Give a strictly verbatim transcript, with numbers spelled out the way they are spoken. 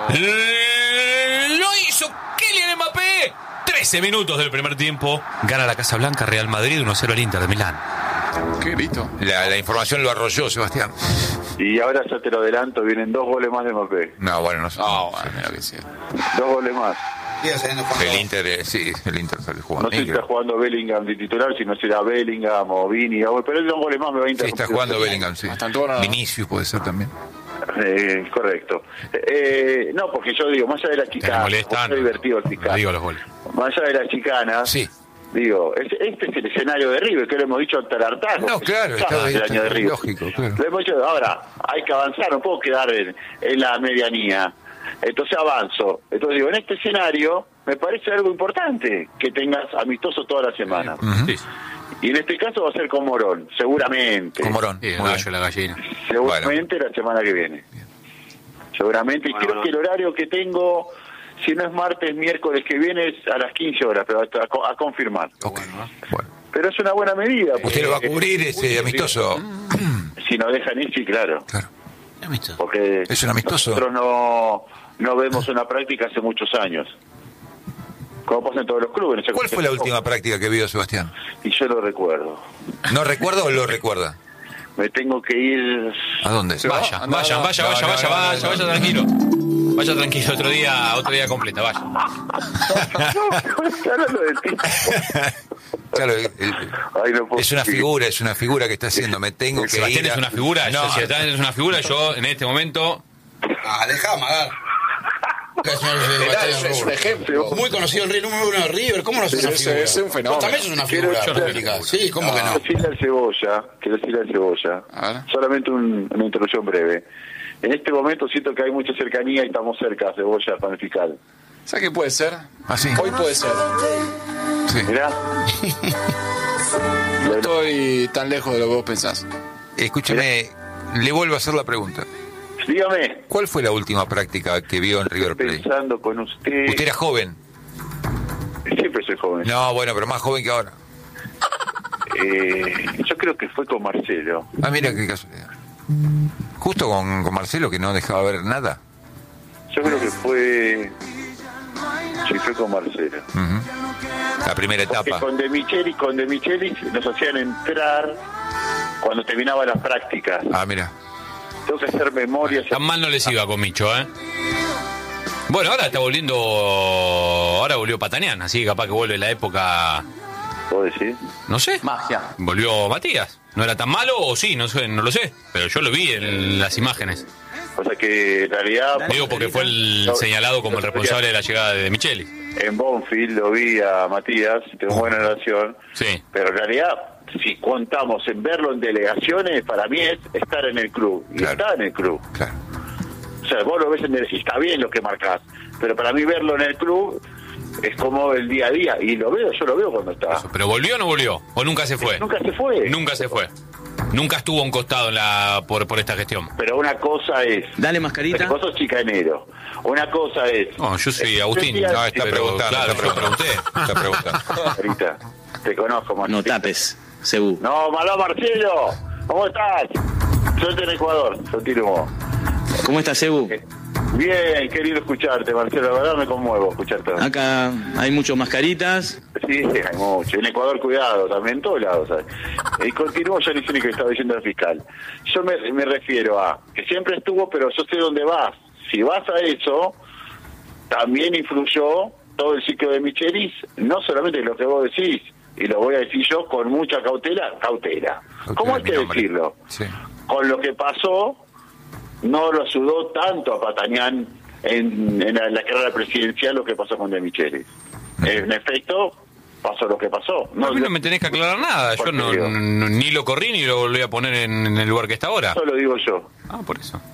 Lo hizo Kylian Mbappé. trece minutos del primer tiempo. Gana la Casa Blanca, Real Madrid uno cero al Inter de Milán. Qué grito. La, la información lo arrolló, Sebastián. Y ahora ya te lo adelanto, vienen dos goles más de Mbappé. No, bueno, no sé. No, bueno, mira que sea. Dos goles más. El Inter, eh, sí, el Inter sale jugando. No sé si está jugando Bellingham de titular, si no será Bellingham o Vini, o- pero dos goles más me va a Sí, interrumpir. está jugando Bellingham, sí. Hasta ahora no. Vinicius puede ser también. Eh, correcto. Eh, no, porque yo digo, más allá de la Te chicana, molestan. es divertido el fiscal. No digo los goles. Más allá de la chicana, Sí. digo, es- este es el escenario de River, que lo hemos dicho hasta el hartazgo. No, claro, Está está- el está año de River. lógico, claro. Lo hemos dicho, ahora, hay que avanzar, no puedo quedar en, en la medianía. Entonces avanzo. Entonces digo, en este escenario me parece algo importante que tengas amistoso toda la semana. Ujú. Sí, Y en este caso va a ser con Morón, seguramente. Con Morón. sí, el Muy gallo, bien. la gallina. Seguramente la semana que viene. Seguramente. Y creo que el horario que tengo, si no es martes, miércoles que viene, es a las quince horas, pero a, a- a confirmar. Ok. Bueno. Pero es una buena medida. porque, ¿Usted lo va a cubrir ese amistoso? Si nos dejan ir, sí, claro. Claro. Porque ¿Es un amistoso? nosotros no, no vemos una práctica hace muchos años. Como pasa en todos los clubes. no sé ¿Cuál cómo- fue la última práctica que vio Sebastián? Y yo lo recuerdo. ¿No recuerda o lo recuerda? Me tengo que ir... ¿A dónde? Vaya, Anda, vaya, no, vaya, no, vaya, no, vaya, no, vaya, no, vaya no. tranquilo. Vaya tranquilo, otro día, otro día completa, vaya. No, estoy hablando del tipo. Claro, el- el- Ay, no puedo es una seguir. figura, es una figura que está haciendo. Me tengo que Sebastián ir. es a- una figura, No, yo, si Sebastián es una figura, yo en este momento... Ah, dejá amagar. Que es un- Es, es un ejemplo. Muy conocido el Ri- número uno de River, ¿cómo no sos Sí, una ese- figura? ese es un fenómeno. Vos también sos una Quiero- figura yo no pública. Sí, ¿cómo que no? Quiero decirle al Cebolla, quiero decirle al Cebolla, A ver. solamente un- una introducción breve. En este momento siento que hay mucha cercanía y estamos cerca, Cebolla, con el fiscal. ¿Sabes qué puede ser? ¿Ah, sí? Hoy puede ser. Sí. Mirá. No estoy tan lejos de lo que vos pensás. Escúcheme, le vuelvo a hacer la pregunta. Dígame, ¿Cuál fue la última práctica que vio en River Plate? pensando con usted... Usted era joven. Siempre soy joven. No, bueno, pero más joven que ahora. Eh, yo creo que fue con Marcelo. Ah, mira qué casualidad. Justo con, con Marcelo, que no dejaba ver nada. Yo creo que fue... Sí, fue con Marcelo. Ujú. La primera Porque etapa. con De Michelis, con De Michelis nos hacían entrar cuando terminaban las prácticas. Ah, mira. Tengo que hacer memoria. Tan mal no les iba con Micho, ¿eh? Bueno, ahora está volviendo... Ahora volvió Patanián, así que capaz que vuelve la época... ¿Puedo decir? No sé. Magia. Volvió Matías. ¿No era tan malo o sí? No sé, no lo sé. Pero yo lo vi en las imágenes. O sea que en realidad... Digo porque fue el señalado como el responsable de la llegada de Micheli. En Bonfield lo vi a Matías, tengo buena relación, Sí. pero en realidad, si contamos en verlo en delegaciones, para mí es estar en el club. Y Claro. está en el club. Claro. O sea, vos lo ves en el... Y está bien lo que marcás, pero para mí verlo en el club es como el día a día. Y lo veo, yo lo veo cuando está. ¿Pero volvió o no volvió? ¿O nunca se fue? Nunca se fue. Nunca se fue. Nunca estuvo a un costado en la, por, por esta gestión. Pero una cosa es... Dale mascarita. Vos sos chicanero. Una cosa es... No, yo soy Agustín. Decía- No, está Pero, preguntando. claro, está yo preguntando. pregunté. Está preguntando. Ahorita, te conozco, Marcelo. No tapes, Cebú. No, Malá Marcelo, ¿cómo estás? Soy en Ecuador, continúo. ¿Cómo estás, Cebú? Bien, qué lindo escucharte, Marcelo, la verdad me conmuevo escucharte. Acá hay muchos mascaritas. Sí, hay mucho. En Ecuador, cuidado, también en todos lados. ¿sabes? Y continúo yo diciendo que estaba diciendo el fiscal. Yo me, me refiero a que siempre estuvo, pero yo sé dónde vas. Si vas a eso, también influyó todo el ciclo de Michelis, no solamente lo que vos decís, y lo voy a decir yo con mucha cautela, cautela. ¿Cómo hay mi que nombre. decirlo? Sí. Con lo que pasó, no lo ayudó tanto a Patanián en, en la, la carrera presidencial lo que pasó con De Michelis. En efecto, pasó lo que pasó. No, a mí no me tenés que aclarar nada. Yo no, Porque digo, no- ni lo corrí ni lo volví a poner en, en el lugar que está ahora. eso lo digo yo. Ah, por eso.